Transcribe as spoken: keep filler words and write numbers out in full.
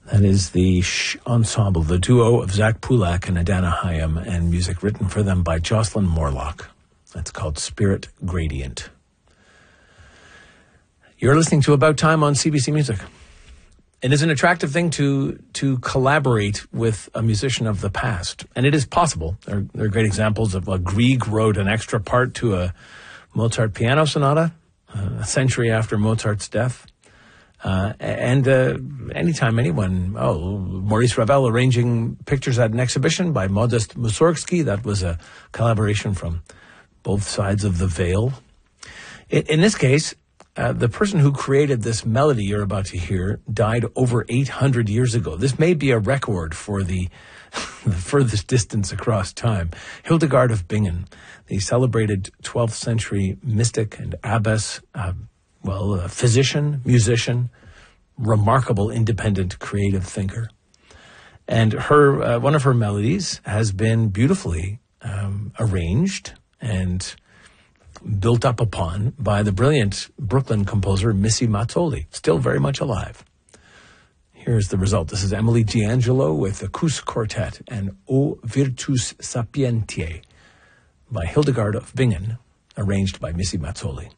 That is the Shh Ensemble, the duo of Zach Pulak and Adana Hayam, and music written for them by Jocelyn Morlock. That's called Spirit Gradient. You're listening to About Time on C B C Music. It is an attractive thing to to collaborate with a musician of the past, and it is possible. There, there are great examples of uh, Grieg wrote an extra part to a Mozart piano sonata uh, a century after Mozart's death. Uh, and uh, anytime anyone, oh, Maurice Ravel arranging pictures at an exhibition by Modest Mussorgsky, that was a collaboration from both sides of the veil. In, in this case, uh, the person who created this melody you're about to hear died over eight hundred years ago. This may be a record for the, the furthest distance across time. Hildegard of Bingen, the celebrated twelfth century mystic and abbess, uh, well, a physician, musician, remarkable independent creative thinker. And her uh, one of her melodies has been beautifully um, arranged and built up upon by the brilliant Brooklyn composer Missy Mazzoli, still very much alive. Here's the result. This is Emily D'Angelo with the Cous Quartet and O Virtus Sapientiae by Hildegard of Bingen, arranged by Missy Mazzoli.